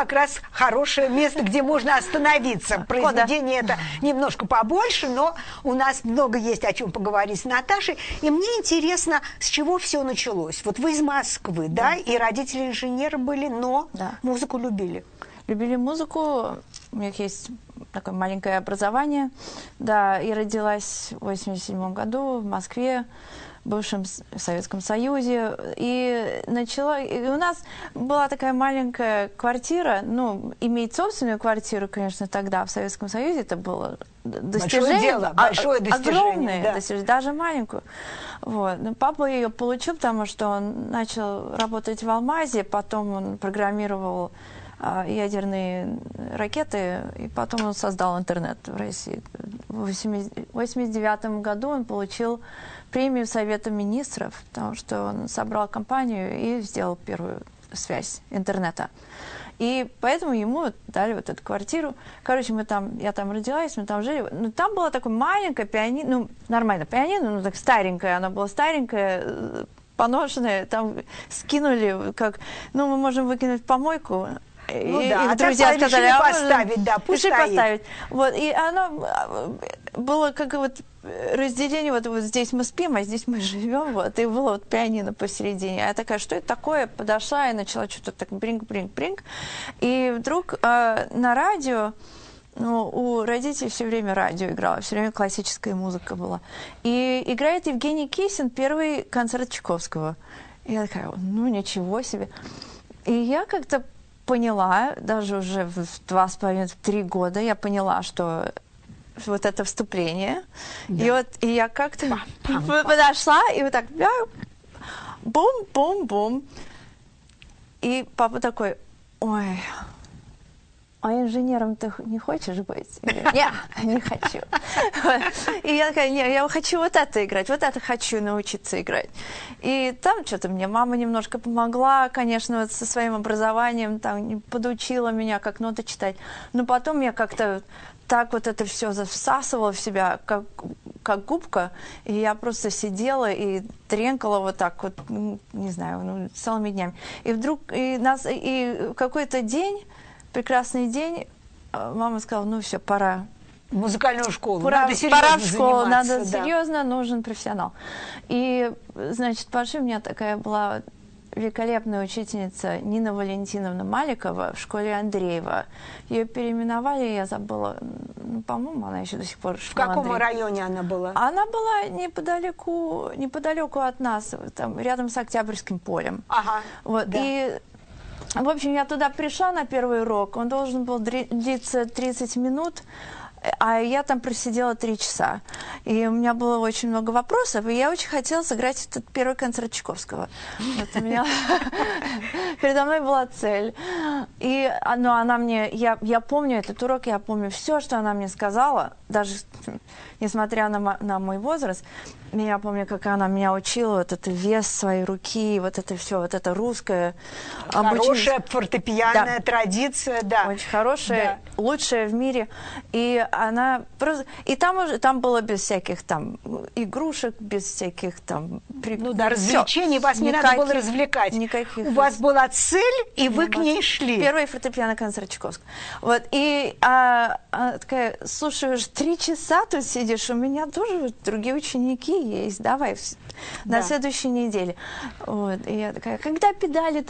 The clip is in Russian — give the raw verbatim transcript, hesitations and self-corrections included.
как раз хорошее место, где можно остановиться. Произведение это немножко побольше, но у нас много есть о чем поговорить с Наташей. И мне интересно, с чего все началось. Вот вы из Москвы, да, да? И родители инженеры были, но да. музыку любили. Любили музыку, у них есть такое маленькое образование, да, и родилась в восемьдесят седьмом году в Москве, в бывшем Советском Союзе, и начала, и у нас была такая маленькая квартира, ну, иметь собственную квартиру, конечно, тогда в Советском Союзе это было достижение, большое дело, большое достижение, огромное да. достижение, даже маленькую. Вот. Но папа ее получил, потому что он начал работать в Алмазе, потом он программировал ядерные ракеты, и потом он создал интернет в России. В восемьдесят девятом году он получил премию Совета Министров, потому что он собрал компанию и сделал первую связь интернета. И поэтому ему дали вот эту квартиру. Короче, мы там, я там родилась, мы там жили. Ну, там была такая маленькая пианино, ну, нормально пианино, ну, так старенькая, она была старенькая, поношенная, там скинули, как, ну, мы можем выкинуть в помойку. Ну и, да, их а друзья сказали, а поставить, да, пусть стоит. Поставить. Вот, и оно было как вот разделение, вот, вот здесь мы спим, а здесь мы живем, вот, и было вот пианино посередине. А я такая, что это такое? Подошла и начала что-то так бринг-бринг-бринг. И вдруг э, на радио, ну, у родителей все время радио играло, все время классическая музыка была. И играет Евгений Кисин, первый концерт Чайковского. И я такая, ну, ничего себе. И я как-то поняла, даже уже в два с половиной, три года я поняла, что вот это вступление. Да. И вот и я как-то подошла, и вот так бум-бум-бум. И папа такой, ой, а инженером ты не хочешь быть? Нет, не хочу. И я такая, нет, я хочу вот это играть, вот это хочу научиться играть. И там что-то мне мама немножко помогла, конечно, вот со своим образованием, там, подучила меня, как ноты читать. Но потом я как-то так вот это все засасывала в себя, как, как губка, и я просто сидела и тренкала вот так вот, ну, не знаю, ну, целыми днями. И вдруг, и, нас, и какой-то день, прекрасный день, мама сказала, ну все, пора. В музыкальную школу. Пора, надо пора в школу, надо да. серьезно, нужен профессионал. И, значит, пошли, у меня такая была великолепная учительница Нина Валентиновна Маликова в школе Андреева. Ее переименовали, я забыла, ну, по-моему, она еще до сих пор в школе. В каком Андреева. районе она была? Она была неподалеку, неподалеку от нас, там, рядом с Октябрьским полем. Ага, вот, да. И в общем, я туда пришла на первый урок, он должен был длиться тридцать минут, а я там просидела три часа. И у меня было очень много вопросов, и я очень хотела сыграть этот первый концерт Чайковского. Вот у меня передо мной была цель. И ну, она мне, я, я помню этот урок, я помню все, что она мне сказала, даже несмотря на, на мой возраст. Я помню, как она меня учила, вот это вес своей руки, вот это все, вот это русское. Хорошая обучение. Фортепианная да. традиция, да. Очень хорошая, да. лучшая в мире. И она просто... И там уже, там было без всяких там игрушек, без всяких там... Ну да, развлечений, вас не никаких, надо было развлекать. Никаких. У вас была цель, и вы к ней шли. Первый фортепиано концерт Чайковского. Вот, и а, а, такая, слушай, уже три часа тут сидишь, у меня тоже вот, другие ученики есть, давай, да. на следующей неделе. Вот, и я такая, когда педали